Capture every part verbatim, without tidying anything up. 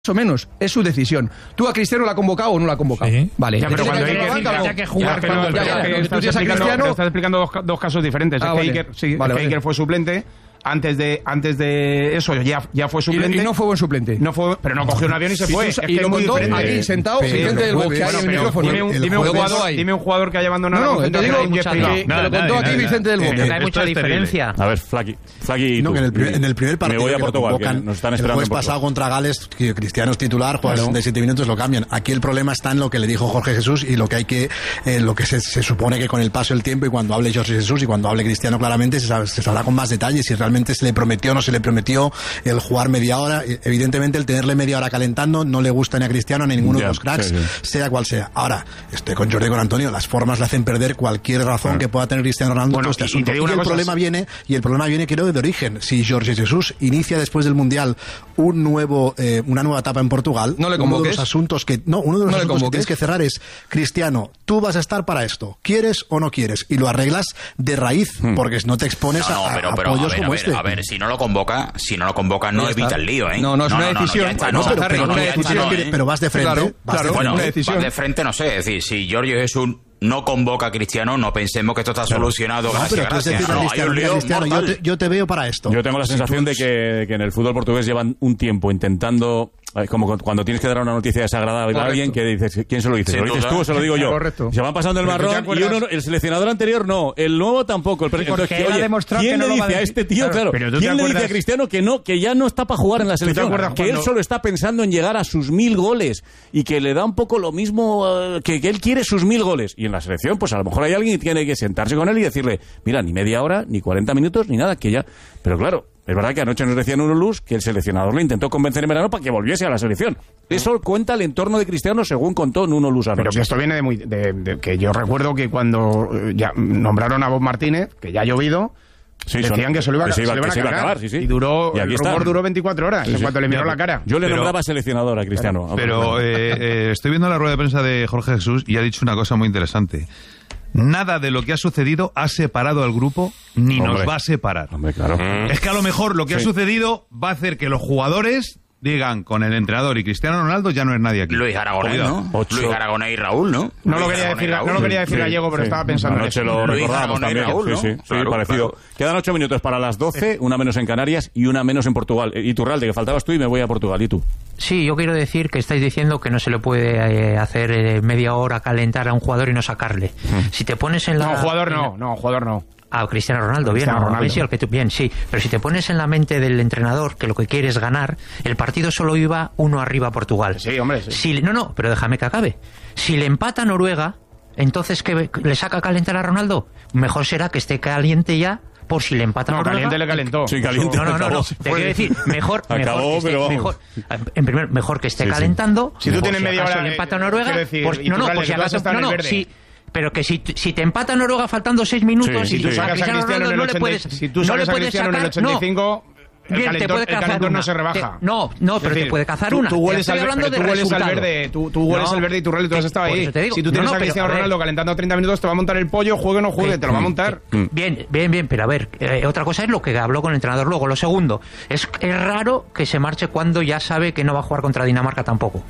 o menos, es su decisión. ¿Tú a Cristiano la has convocado o no la has convocado? Sí. Vale. Ya, pero cuando que Iker banca, que jugar, ya, cuando ya, ya, que tú estás tienes a explicando, Cristiano. estás explicando dos, dos casos diferentes. Ah, es que vale. Iker, sí, Vale, es que vale. Iker fue suplente. Antes de antes de eso ya, ya fue suplente. Y, y no fue buen suplente. No fue, pero no cogió un avión y se Y fue. tú- Es y que lo es muy montó diferente. aquí sentado Pero- enfrente del box, que hay Bueno, el pero micrófono. dime, un, El dime un jueves- jugador, dime un jugador que haya abandonado No, no, la te concentración digo en jet privado. que, que Nada, lo contó nada, aquí nada. Vicente del Bosque. Eh, Hay esto mucha es terrible. diferencia. Ah, A ver, Flaky, Flaky y No, tú. que en el, primer, en el primer partido Me voy a que lo Portugal, que convocan, nos están el esperando jueves en Portugal. pasado contra Gales, que Cristiano es titular, juega Claro. sesenta y siete minutos, lo cambian. Aquí el problema está en lo que le dijo Jorge Jesús y lo que hay que, eh, lo que se, se supone que con el paso del tiempo y cuando hable Jorge Jesús y cuando hable Cristiano claramente se, sabe- se sabrá con más detalles si realmente se le prometió o no se le prometió el jugar media hora. Evidentemente el tenerle media hora calentando no le gusta ni a Cristiano ni a ninguno Ya, de los cracks, sí, sí. sea cual sea. Ahora, estoy con Jordi y con Antonio, las formas le hacen perder cualquier razón que pueda tener Cristiano Ronaldo Bueno, todo este y- y asunto. te digo Y una el cosa, problema sí. viene, y el problema viene creo de origen. Si Jorge Jesús inicia después del Mundial un nuevo, eh, una nueva etapa en Portugal, No le uno de convoques. los asuntos que, no, uno de los No le asuntos que convoques. tienes que cerrar es, Cristiano, tú vas a estar para esto, ¿quieres o no quieres? Y lo arreglas de raíz, porque no te expones No, no, a, pero, a pero a apoyos ver, a como ver, este. a ver, si no lo convoca, si no lo convoca, no Ya evita está. el lío, ¿eh? No, no, es una decisión. ya está, No, no, pero- no, pero no, una ya está, decisión no, que- ¿eh? pero vas de frente, Claro, vas claro, de Bueno, una decisión. vas de frente, no sé, es decir, si Giorgio Jesús no convoca a Cristiano, no pensemos que esto está solucionado, No, gracias, pero tú has gracias. decidido, No, hay Cristiano, un mira, lío Cristiano, yo mortal. te, yo te veo para esto. Yo tengo la Si sensación tú- de que, que en el fútbol portugués llevan un tiempo intentando, eh, como cu- cuando tienes que dar una noticia desagradable a Correcto. alguien, que dices, ¿quién se lo dice? ¿Se Sin lo dices duda. tú o se lo digo yo? Correcto. Se van pasando el Pero ¿tú te marrón y acuerdas? uno, el seleccionador anterior no, el nuevo tampoco. El, pre- porque entonces, él ha oye, demostrado ¿quién que no le lo va a dice a decir? este tío, Claro, claro, pero tú te quién le dice a acuerdas- Cristiano que no, que ya no está para jugar en la selección? acuerdas Que él cuando- solo está pensando en llegar a sus mil goles y que le da un poco lo mismo, eh, que, que él quiere sus mil goles. Y en la selección, pues a lo mejor hay alguien que tiene que sentarse con él y decirle, mira, ni media hora, ni cuarenta minutos, ni nada, que ya... Pero claro, es verdad que anoche nos decían uno luz que el seleccionador le intentó convencer en verano para que volviese a la selección. Eso cuenta el entorno de Cristiano según contó Nuno Luz anoche. Pero que esto viene de muy... De, de- que yo recuerdo que cuando eh, ya nombraron a Bob Martínez, que ya ha llovido, Sí, decían son- que se lo iba, que se iba- se lo iban que se a iba a cargar. acabar, sí, sí. Y duró, Y aquí el está. rumor duró veinticuatro horas, Sí, en sí. cuanto le miró Ya, la cara. Yo le Pero- nombraba seleccionador a Cristiano. Pero eh, eh, estoy viendo la rueda de prensa de Jorge Jesús y ha dicho una cosa muy interesante. Nada de lo que ha sucedido ha separado al grupo ni Hombre. nos va a separar. Hombre, claro. Es que a lo mejor lo que ha Sí. sucedido va a hacer que los jugadores digan con el entrenador y Cristiano Ronaldo ya no es nadie aquí. Luis Aragonés, Cuidado. ¿no? Ocho. Luis Aragonés y Raúl, ¿no? No lo Luis quería Aragonés decir, y Raúl. no lo quería decir Sí, Gallego, pero sí. estaba pensando en Anoche eso. lo Luis recordábamos Aragonés y también. Raúl, sí, ¿no? sí, sí, Claro, parecido. claro. Quedan ocho minutos para las doce, una menos en Canarias y una menos en Portugal. Eh, Iturralde, que faltabas tú y me voy a Portugal. ¿Y tú? Sí, yo quiero decir que estáis diciendo que no se le puede eh, hacer eh, media hora calentar a un jugador y no sacarle. Si te pones en la... No, jugador en la- no, no, jugador no. A Cristiano Ronaldo, bien, Cristiano a Ronaldo. Messi, al que tú, bien, sí. Pero si te pones en la mente del entrenador que lo que quiere es ganar, el partido solo iba uno arriba a Portugal. Sí, hombre, sí. Si, no, no, pero déjame que acabe. Si le empata a Noruega, entonces ¿qué le saca a calentar a Ronaldo? Mejor será que esté caliente ya por si le empata a No, Noruega. caliente le calentó. Sí, caliente. No, no, no, no. Acabó. Te quiero decir, mejor, mejor, Acabó, que esté, pero vamos. mejor, en primer, mejor que esté Sí, sí. calentando. Si tú por tienes media acaso hora, le empata a eh, Noruega, quiero decir, por- y no, tú, no, vale, por si que tú has acaso, estado no, en el no, verde. sí. Pero que si, si te empata Noruega faltando seis minutos Sí, y sí, tú sí. sacas a Sacas a Cristiano Cristiano en Ronaldo, el no le puedes, ochenta, si tú no sacas le a puedes Cristiano en el sacar, ochenta y cinco, el Bien, te calentón- puede el cazar calentón no una. se rebaja. Te- no, no, pero Es decir, te puede cazar tú- una. Tú Te hueles, estoy al, hablando pero tú de hueles al resultado. verde, tú, tú hueles No, al verde y tú, Rally, tú has estado por ahí. eso te digo. Si tú tienes No, no, a pero, Cristiano a ver. Ronaldo calentando treinta minutos, te va a montar el pollo, juegue o no juegue, te lo va a montar. Bien, bien, bien, pero a ver, eh, otra cosa es lo que habló con el entrenador luego. Lo segundo, es, es raro que se marche cuando ya sabe que no va a jugar contra Dinamarca tampoco.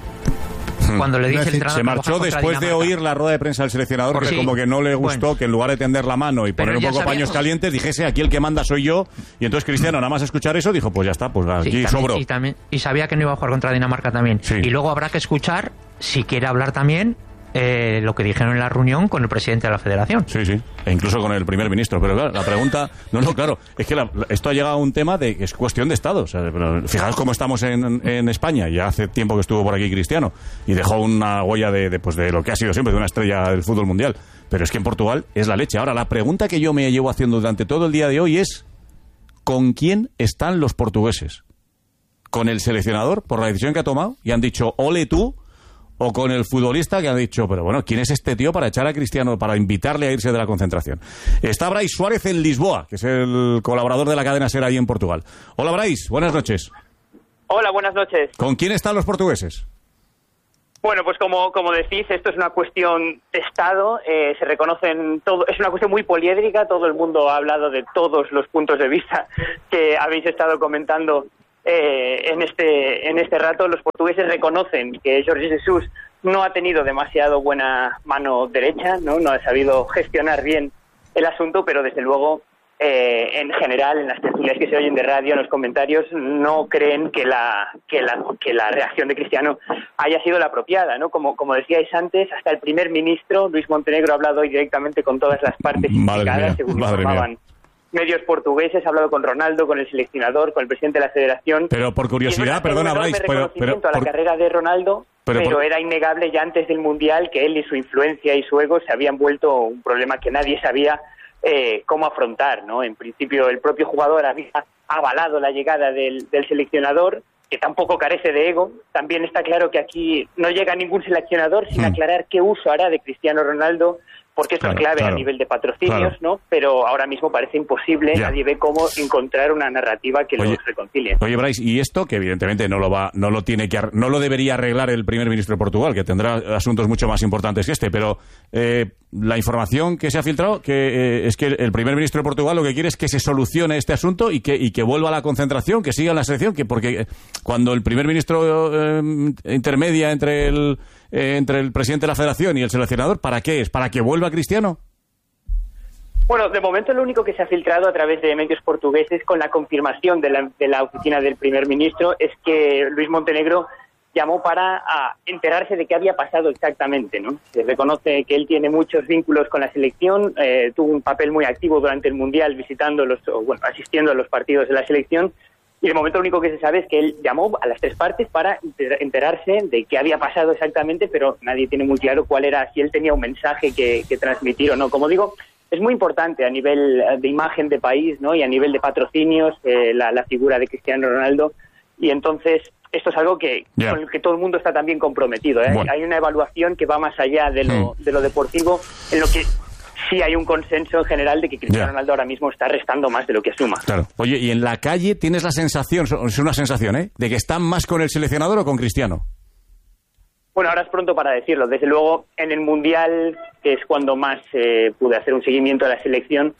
Cuando le dice el entrenador Se que va a marchó jugar contra después de Dinamarca. oír la rueda de prensa del seleccionador, porque Sí. como que no le gustó Bueno. que en lugar de tender la mano y Pero poner un ya poco sabía- paños calientes, dijese aquí el que manda soy yo. Y entonces Cristiano, nada más escuchar eso, dijo, pues ya está, pues Sí, aquí también- sobro. y, también, y sabía que no iba a jugar contra Dinamarca también. Sí. Y luego habrá que escuchar, si quiere hablar también, eh, lo que dijeron en la reunión con el presidente de la federación. Sí, sí, e incluso con el primer ministro. Pero claro, la pregunta, no, no, claro, es que la- esto ha llegado a un tema de que es cuestión de Estado. O sea, pero fijaos cómo estamos en, en España. Ya hace tiempo que estuvo por aquí Cristiano y dejó una huella de, de, pues de lo que ha sido siempre, de una estrella del fútbol mundial. Pero es que en Portugal es la leche. Ahora, la pregunta que yo me llevo haciendo durante todo el día de hoy es, ¿con quién están los portugueses? ¿Con el seleccionador por la decisión que ha tomado y han dicho, ole tú? ¿O con el futbolista que ha dicho, pero bueno, ¿quién es este tío para echar a Cristiano, para invitarle a irse de la concentración? Está Brais Suárez en Lisboa, que es el colaborador de la cadena SER ahí en Portugal. Hola Brais, buenas noches. Hola, buenas noches. ¿Con quién están los portugueses? Bueno, pues como, como decís, esto es una cuestión de Estado, eh, se reconocen todo, es una cuestión muy poliédrica, todo el mundo ha hablado de todos los puntos de vista que habéis estado comentando eh, en este en este rato. Los portugueses reconocen que Jorge Jesús no ha tenido demasiado buena mano derecha, no, no ha sabido gestionar bien el asunto, pero desde luego eh, en general en las tertulias que se oyen de radio, en los comentarios, no creen que la que la que la reacción de Cristiano haya sido la apropiada, ¿no? Como como decíais antes, hasta el primer ministro Luis Montenegro ha hablado hoy directamente con todas las partes implicadas, según informaban medios portugueses, ha hablado con Ronaldo, con el seleccionador, con el presidente de la Federación. Pero por curiosidad, perdona, Brais, pero, pero a la por... carrera de Ronaldo, pero, pero por... era innegable ya antes del Mundial que él y su influencia y su ego se habían vuelto un problema que nadie sabía eh, cómo afrontar, ¿no? En principio, el propio jugador había avalado la llegada del, del seleccionador, que tampoco carece de ego. También está claro que aquí no llega ningún seleccionador sin hmm. aclarar qué uso hará de Cristiano Ronaldo, porque esto claro, es clave claro, a nivel de patrocinios, claro. ¿no? Pero ahora mismo parece imposible, ya. Nadie ve cómo encontrar una narrativa que oye, los reconcilie. Oye, Brais, y esto que evidentemente no lo va, no lo tiene que, no lo debería arreglar el primer ministro de Portugal, que tendrá asuntos mucho más importantes que este, pero eh, la información que se ha filtrado que eh, es que el primer ministro de Portugal lo que quiere es que se solucione este asunto y que y que vuelva a la concentración, que siga en la selección, que porque cuando el primer ministro eh, intermedia entre el eh, entre el presidente de la Federación y el seleccionador, ¿para qué es? ¿Para que vuelva Cristiano? Bueno, de momento lo único que se ha filtrado a través de medios portugueses con la confirmación de la, de la oficina del primer ministro es que Luis Montenegro llamó para a enterarse de qué había pasado exactamente, ¿no? Se reconoce que él tiene muchos vínculos con la selección, eh, tuvo un papel muy activo durante el Mundial visitando los, o, bueno, asistiendo a los partidos de la selección, y de momento lo único que se sabe es que él llamó a las tres partes para enterarse de qué había pasado exactamente, pero nadie tiene muy claro cuál era, si él tenía un mensaje que, que transmitir o no. Como digo, es muy importante a nivel de imagen de país, ¿no? Y a nivel de patrocinios, eh, la, la figura de Cristiano Ronaldo, y entonces esto es algo que yeah. con el que todo el mundo está también comprometido, ¿eh? Bueno. Hay una evaluación que va más allá de lo, mm. de lo deportivo, en lo que sí hay un consenso en general de que Cristiano yeah. Ronaldo ahora mismo está restando más de lo que suma. Claro. Oye, y en la calle tienes la sensación, es una sensación, ¿eh?, de que están más con el seleccionador o con Cristiano. Bueno, ahora es pronto para decirlo. Desde luego, en el Mundial, que es cuando más eh, pude hacer un seguimiento de la selección,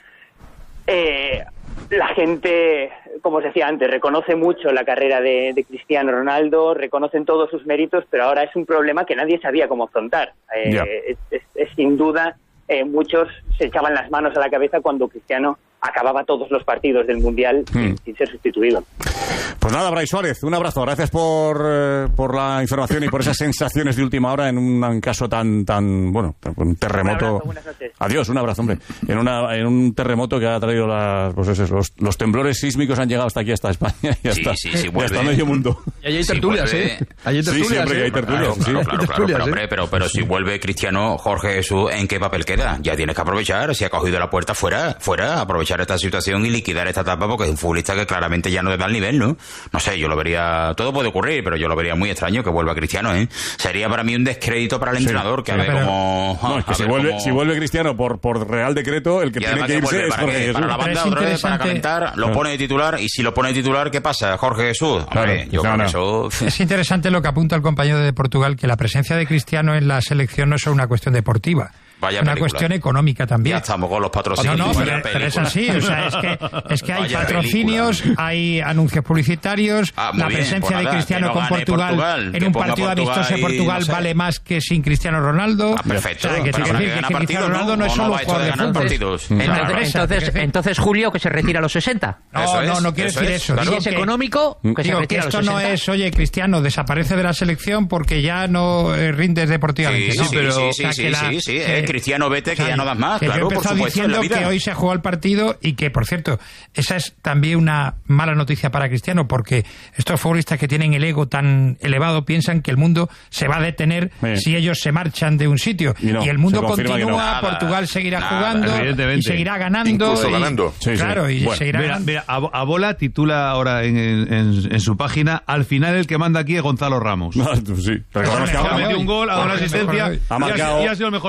eh, la gente, como os decía antes, reconoce mucho la carrera de, de Cristiano Ronaldo, reconocen todos sus méritos, pero ahora es un problema que nadie sabía cómo afrontar. Eh, yeah. es, es, es sin duda, eh, muchos se echaban las manos a la cabeza cuando Cristiano acababa todos los partidos del Mundial mm. sin, sin ser sustituido. Pues nada, Brais Suárez, un abrazo. Gracias por, eh, por la información y por esas sensaciones de última hora en un, un caso tan, tan bueno, un terremoto. Un abrazo, buenas noches. Adiós, un abrazo, hombre. En, una, en un terremoto que ha traído las, pues eso, los, los temblores sísmicos han llegado hasta aquí, hasta España y hasta, sí, sí, sí, y hasta medio mundo. Y ahí hay tertulias, sí, ¿eh? Ahí hay tertulias, sí, siempre ¿eh? que hay tertulias. Claro, claro, sí. claro, claro, tertulias, pero, ¿eh? hombre, pero, pero si vuelve Cristiano, Jorge Jesús, ¿en qué papel queda? Ya tienes que aprovechar, si ha cogido la puerta fuera, fuera, aprovechar esta situación y liquidar esta etapa, porque es un futbolista que claramente ya no le da el nivel, ¿no? No sé, yo lo vería, todo puede ocurrir, pero yo lo vería muy extraño que vuelva Cristiano, ¿eh? Sería para mí un descrédito para el sí, entrenador, que sí, a ver pero, cómo... No, es que si vuelve, cómo... si vuelve Cristiano por, por Real Decreto, el que tiene que, que irse es Jorge Jesús. Para la banda, otra vez, para calentar, lo pone de titular, y si lo pone de titular, ¿qué pasa? Jorge Jesús. Hombre, claro, yo creo que eso... Es interesante lo que apunta el compañero de Portugal, que la presencia de Cristiano en la selección no es solo una cuestión deportiva. Vaya una película. Cuestión económica también. Ya estamos con los patrocinios. No, no, pero, pero es así. O sea, es que, es que hay Vaya patrocinios, película. Hay anuncios publicitarios, ah, la presencia bien, pues nada, de Cristiano no con Portugal, Portugal en un partido amistoso de Portugal no sé. Vale más que sin Cristiano Ronaldo. Ah, perfecto. O sea, que, pero que, decir, que, que Cristiano Ronaldo no, no es solo un jugador de fútbol. Partidos. Entonces, entonces, entonces, Julio, que se retira a los sesenta. No, eso no, es, no quiero eso decir es, eso. Claro. Si es económico, que se retira a los sesenta. Esto no es, oye, Cristiano desaparece de la selección porque ya no rindes deportivamente. Sí, sí, sí, sí, sí. Cristiano, vete, que ya no das más, que claro, yo he por supuesto, diciendo en la vida. Que hoy se jugó el partido y que, por cierto, esa es también una mala noticia para Cristiano, porque estos futbolistas que tienen el ego tan elevado piensan que el mundo se va a detener sí. si ellos se marchan de un sitio. Y, no, y el mundo continúa, no. Portugal seguirá nada, jugando y seguirá ganando. Incluso y, ganando. Sí, claro, sí. y bueno, seguirá mira, ganando. Mira, Abola titula ahora en, en, en su página, al final el que manda aquí es Gonzalo Ramos. No, sí. Recordamos que ha metido un gol, ha dado una asistencia ha marcado, y ha sido el mejor del partido.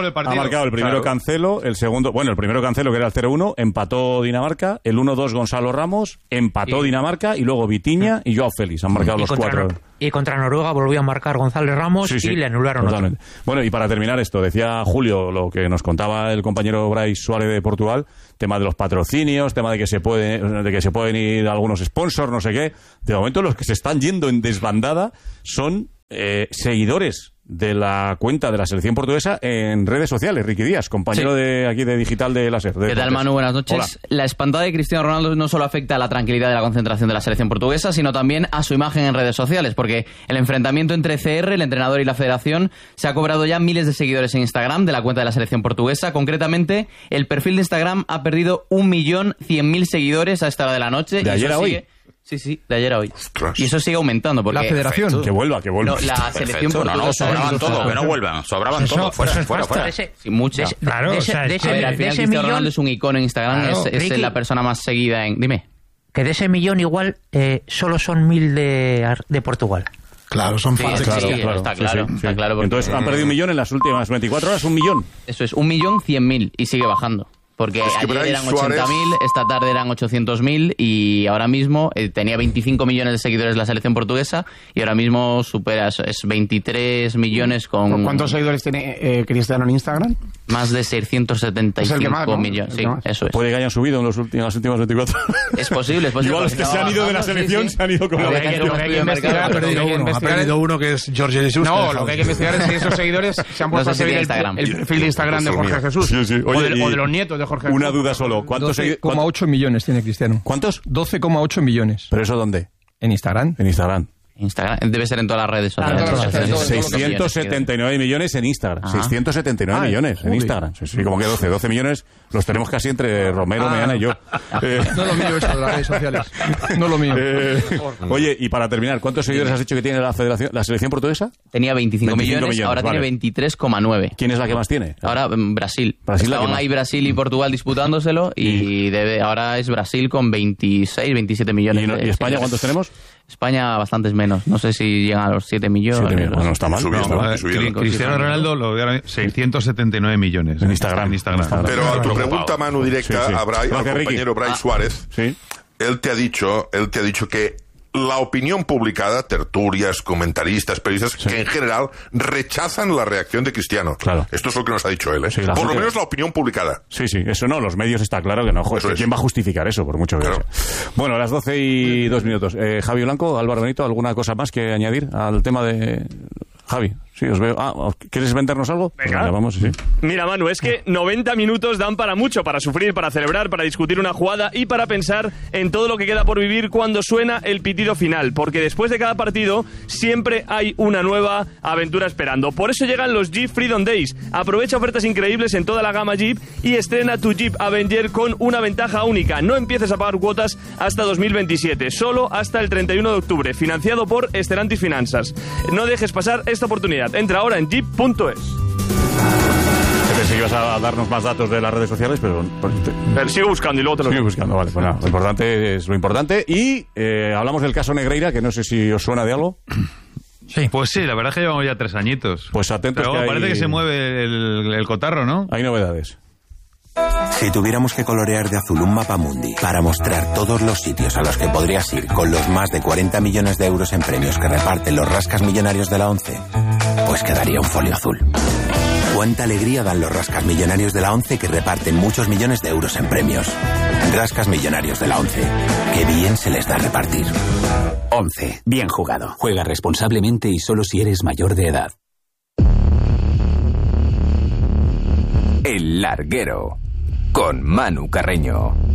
marcado el primero claro. Cancelo, el segundo, bueno, el primero Cancelo que era el cero uno, empató Dinamarca, el uno dos Gonzalo Ramos, empató Y- Dinamarca y luego Vitinha y Joao Félix, han marcado y los contra, cuatro. Nor- y contra Noruega volvió a marcar González Ramos Sí, sí, y le anularon otro. totalmente. Bueno, y para terminar esto, decía Julio lo que nos contaba el compañero Brais Suárez de Portugal, tema de los patrocinios, tema de que se puede, de que se pueden ir algunos sponsors, no sé qué. De momento los que se están yendo en desbandada son eh, seguidores de la cuenta de la selección portuguesa en redes sociales. Ricky Díaz, compañero Sí. de aquí de Digital de Láser. de ¿Qué tal, Deportes. Manu? Buenas noches. Hola. La espantada de Cristiano Ronaldo no solo afecta a la tranquilidad de la concentración de la selección portuguesa, sino también a su imagen en redes sociales, porque el enfrentamiento entre C R, el entrenador, y la federación se ha cobrado ya miles de seguidores en Instagram de la cuenta de la selección portuguesa. Concretamente, el perfil de Instagram ha perdido un millón cien mil seguidores a esta hora de la noche. ¿De y ayer eso a hoy? sigue- Sí, sí, de ayer a hoy. Y eso sigue aumentando. Porque La federación. Que vuelva, que vuelva. No, la selección Perfecto. No, no, portuguesa. sobraban todo, que no vuelvan. Sobraban Eso- todo, fuera, eso es fuera, pasta. fuera. De ese, Sí, mucho. de ese- Claro, de o ese- sea, de es ese- A ver, al de final ese Cristiano Ronaldo millón, es un icono en Instagram, Claro, es, es Ricky. la persona más seguida en... Dime. que de ese millón igual eh, solo son mil de, Ar- de Portugal. Claro, son Sí, falsos. sí, Claro, sí, claro, está sí, claro, sí, está sí. claro porque- Entonces han perdido un millón en las últimas veinticuatro horas, un millón. Eso es, un millón cien mil y sigue bajando. Porque Es que ayer Brais eran Suárez- ochenta mil, esta tarde eran ochocientos mil y ahora mismo eh, tenía veinticinco millones de seguidores la selección portuguesa y ahora mismo supera, es- es veintitrés millones con ¿Cuántos seguidores tiene eh, Cristiano en Instagram? más de seiscientos setenta y Es el que cinco más, ¿no? millones. El Sí, que más. eso es. Puede que hayan subido en, los últimos, en las últimas veinticuatro horas. Es posible, es posible. Igual los que porque se han ido de la estaba bajando, selección sí, sí. se han ido como Lo que la hay que- gente. lo que hay que investigar, Ha lo que perdido hay que uno, Ha investigar perdido uno que es Jorge Jesús. No, que lo que hay que investigar es si esos seguidores se han puesto No a sé si seguir tiene el, Instagram. el perfil de Instagram de Pues el Jorge mío. Jesús. Sí, sí. Oye, o, de, y o de los nietos de Jorge Jesús. Una duda solo. ¿Cuántos doce segui- coma ocho millones tiene Cristiano. ¿Cuántos? doce coma ocho millones. ¿Pero eso dónde? En Instagram. En Instagram. Instagram, debe ser en todas las redes Ah, en sociales. todas las redes, todo- todo lo que- seiscientos setenta y nueve millones en Instagram. Ajá. seiscientos setenta y nueve Ah, millones en joder. Instagram. Sí, sí, como que doce. doce millones los tenemos casi entre Romero, Ah. Meana y yo. Eh, No lo mío eso de las redes sociales. No lo mío. eh, oye, y para terminar, ¿cuántos seguidores has dicho que tiene la federación, la selección portuguesa? Tenía veinticinco, veinticinco millones, millones, ahora vale. tiene veintitrés coma nueve. ¿Quién es la que más tiene? Ahora mm, Brasil. Brasil la que Estaban más. ahí Brasil y Portugal disputándoselo y debe, ahora es Brasil con veintiséis, veintisiete millones. ¿Y, no- de y España seguidores. cuántos tenemos? España bastantes menos. No sé si llegan a los siete millones. Siete millones. Bueno, no está mal. Subiendo, No, A ver, subiendo. Cri- Cristiano Ronaldo lo de ahora mismo, seiscientos setenta y nueve millones. En Instagram. En Instagram. Pero a tu Preocupado. pregunta, Manu, directa Sí, sí. a Brais, al Gracias, Ricky. compañero Brais Suárez, Sí. él te ha dicho, él te ha dicho que la opinión publicada, tertulias, comentaristas, periodistas, que en general rechazan la reacción de Cristiano. Claro. Esto es lo que nos ha dicho él, ¿eh? Sí, la Por lo gente- menos la opinión publicada. Sí, sí, eso no, los medios está claro que no. Joder, Eso es. ¿quién va a justificar eso? Por mucho que Claro. sea. Bueno, a las doce y dos minutos. Eh, Javi Blanco, Álvaro Benito, ¿alguna cosa más que añadir al tema de Javi? Sí, os veo. Ah, ¿quieres vendernos algo? Pues Venga. venga, vamos, sí. Mira, Manu, es que noventa minutos dan para mucho, para sufrir, para celebrar, para discutir una jugada y para pensar en todo lo que queda por vivir cuando suena el pitido final, porque después de cada partido siempre hay una nueva aventura esperando. Por eso llegan los Jeep Freedom Days. Aprovecha ofertas increíbles en toda la gama Jeep y estrena tu Jeep Avenger con una ventaja única. No empieces a pagar cuotas hasta dos mil veintisiete, solo hasta el treinta y uno de octubre, financiado por Stellantis Finanzas. No dejes pasar esta oportunidad. Entra ahora en jeep punto es. Pensé que ibas a darnos más datos de las redes sociales, pero... Eh, Sigo buscando y luego te lo Sigue digo. buscando, vale. Pues nada, lo importante es lo importante. Y eh, hablamos del caso Negreira, que no sé si os suena de algo. Sí. Pues sí, la verdad es que llevamos ya tres añitos. Pues atentos Pero que hay- parece que se mueve el, el cotarro, ¿no? Hay novedades. Si tuviéramos que colorear de azul un mapa mundi para mostrar todos los sitios a los que podrías ir con los más de cuarenta millones de euros en premios que reparten los rascas millonarios de la ONCE, pues quedaría un folio azul. Cuánta alegría dan los rascas millonarios de la ONCE que reparten muchos millones de euros en premios. Rascas millonarios de la ONCE. Qué bien se les da repartir. once. Bien jugado. Juega responsablemente y solo si eres mayor de edad. El Larguero, con Manu Carreño.